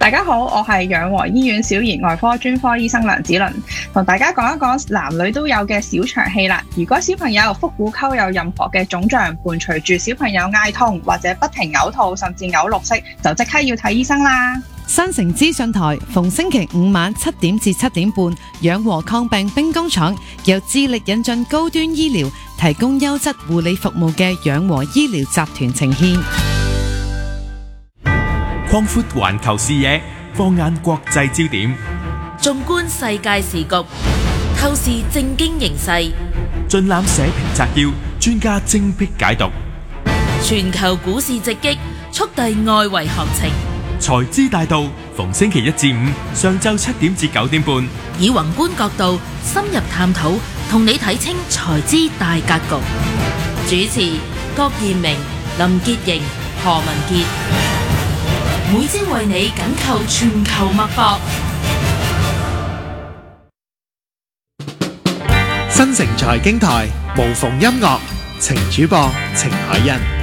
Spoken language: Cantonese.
大家好，我係養和醫院小兒外科專科醫生梁子倫，同大家講一講男女都有嘅小腸氣啦。如果小朋友腹股溝有任何嘅腫脹，伴隨住小朋友嗌痛或者不停嘔吐，甚至嘔綠色，就即刻要睇醫生啦。 新城資訊台逢星期五晚7點至7點半，養和抗病兵工廠由致力引進高端醫療，提供優質護理服務嘅養和醫療集團呈現。 擴闊環球視野，放眼國際焦點， 縱觀世界時局，透視政經形勢， 盡覽社評摘要，專家精闢解讀。 全球股市直擊，速遞外圍行情。 財資大道逢星期一至五上晝7點至9點半， 以宏觀角度深入探討，同你睇清財資大格局。主持郭彥明、林潔瑩、何文傑。每朝為你緊扣全球脈搏。 新城財經台無縫音樂，程主播程海欣。